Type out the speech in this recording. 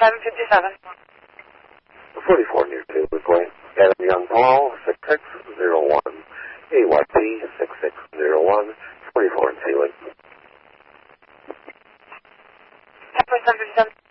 757. 44 near Taylor's Way. Adam Young Paul, 6601. AYP 6601. 44 in Taylor. 757.